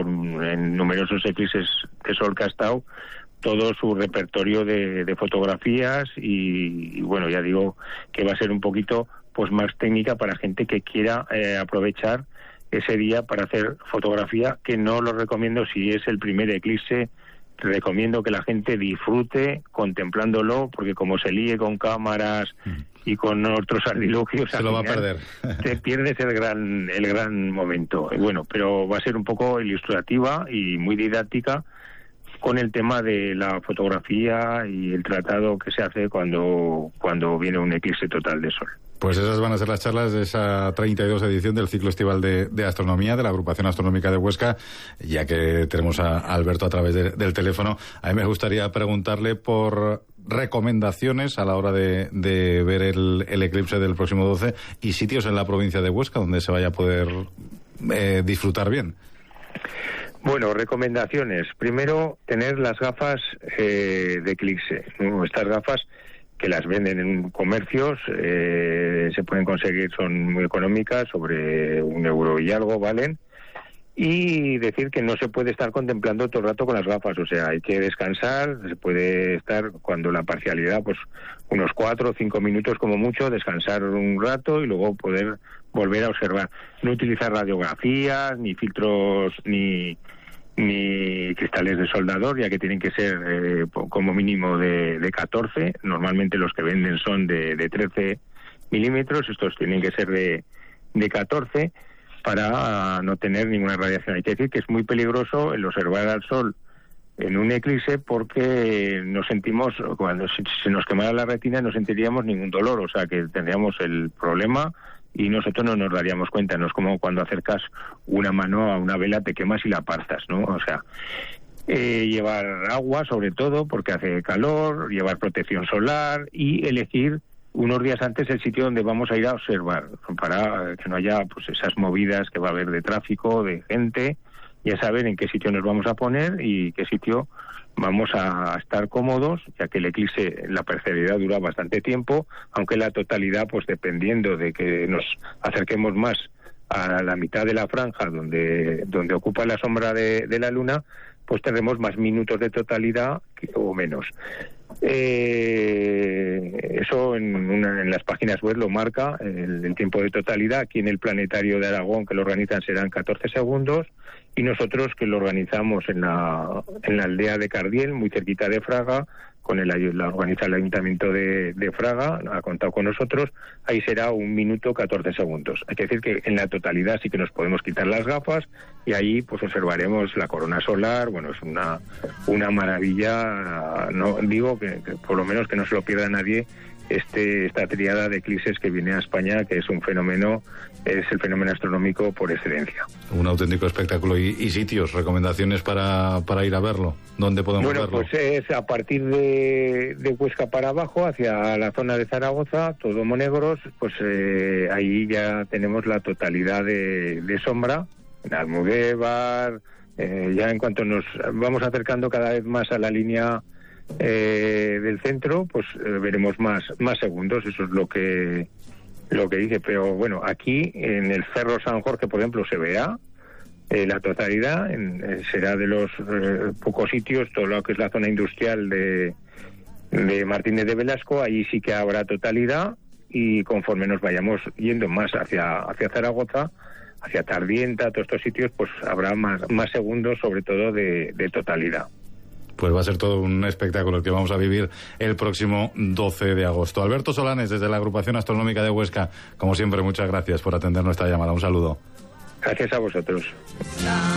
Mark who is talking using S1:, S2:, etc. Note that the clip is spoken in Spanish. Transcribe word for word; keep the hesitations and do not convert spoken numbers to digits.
S1: por en numerosos eclipses de sol que ha estado, todo su repertorio de, de fotografías y, y bueno, ya digo que va a ser un poquito pues más técnica para gente que quiera eh, aprovechar ese día para hacer fotografía, que no lo recomiendo si es el primer eclipse. Recomiendo que la gente disfrute contemplándolo, porque como se líe con cámaras y con otros artilugios,
S2: se lo va a perder.
S1: Te pierdes el gran el gran momento. Bueno, pero va a ser un poco ilustrativa y muy didáctica con el tema de la fotografía y el tratado que se hace cuando cuando viene un eclipse total de sol.
S2: Pues esas van a ser las charlas de esa treinta y dos edición del ciclo estival de, de astronomía de la Agrupación Astronómica de Huesca. Ya que tenemos a Alberto a través de, del teléfono, a mí me gustaría preguntarle por recomendaciones a la hora de, de ver el, el eclipse del próximo doce y sitios en la provincia de Huesca donde se vaya a poder eh, disfrutar bien.
S1: Bueno, recomendaciones. Primero, tener las gafas eh, de eclipse, ¿no? Estas gafas que las venden en comercios, eh, se pueden conseguir, son muy económicas, sobre un euro y algo valen. Y decir que no se puede estar contemplando todo el rato con las gafas, o sea, hay que descansar, se puede estar cuando la parcialidad, pues unos cuatro o cinco minutos como mucho, descansar un rato y luego poder volver a observar. No utilizar radiografías, ni filtros, ni ni cristales de soldador, ya que tienen que ser eh, como mínimo de, de catorce, normalmente los que venden son de, de trece milímetros, estos tienen que ser de, de catorce, para no tener ninguna radiación. Hay que decir que es muy peligroso el observar al sol en un eclipse, porque nos sentimos, cuando se nos quemara la retina no sentiríamos ningún dolor, o sea que tendríamos el problema y nosotros no nos daríamos cuenta. No es como cuando acercas una mano a una vela, te quemas y la apartas, ¿no? O sea, eh, llevar agua sobre todo porque hace calor, llevar protección solar y elegir unos días antes el sitio donde vamos a ir a observar, para que no haya pues esas movidas que va a haber de tráfico, de gente. Ya saber en qué sitio nos vamos a poner y qué sitio vamos a estar cómodos, ya que el eclipse, la parcialidad dura bastante tiempo, aunque la totalidad, pues dependiendo de que nos acerquemos más a la mitad de la franja donde donde ocupa la sombra de, de la luna, pues tendremos más minutos de totalidad que, o menos. Eh, eso en, una, en las páginas web lo marca el, el tiempo de totalidad. Aquí en el Planetario de Aragón, que lo organizan, serán catorce segundos, y nosotros, que lo organizamos en la en la aldea de Cardiel, muy cerquita de Fraga, con el la organiza el Ayuntamiento de, de Fraga, ha contado con nosotros, ahí será un minuto catorce segundos. Hay que decir que en la totalidad sí que nos podemos quitar las gafas y ahí pues observaremos la corona solar. Bueno, es una una maravilla. No digo que, que por lo menos que no se lo pierda nadie este esta triada de eclipses que viene a España, que es un fenómeno, es el fenómeno astronómico por excelencia.
S2: Un auténtico espectáculo. ¿Y, y sitios, recomendaciones para, para ir a verlo? ¿Dónde podemos
S1: bueno,
S2: verlo?
S1: Bueno, pues es a partir de, de Huesca para abajo, hacia la zona de Zaragoza, todo Monegros, pues eh, ahí ya tenemos la totalidad de, de sombra, en Almudévar, eh, ya en cuanto nos vamos acercando cada vez más a la línea eh, del centro, pues eh, veremos más más segundos. Eso es lo que lo que dice. Pero bueno, aquí en el Cerro San Jorge, por ejemplo, se verá eh, la totalidad. En, eh, será de los eh, pocos sitios, todo lo que es la zona industrial de de Martínez de Velasco, allí sí que habrá totalidad, y conforme nos vayamos yendo más hacia hacia Zaragoza, hacia Tardienta, todos estos sitios, pues habrá más más segundos, sobre todo de, de totalidad.
S2: Pues va a ser todo un espectáculo el que vamos a vivir el próximo doce de agosto. Alberto Solanes, desde la Agrupación Astronómica de Huesca, como siempre, muchas gracias por atender nuestra llamada. Un saludo.
S1: Gracias a vosotros.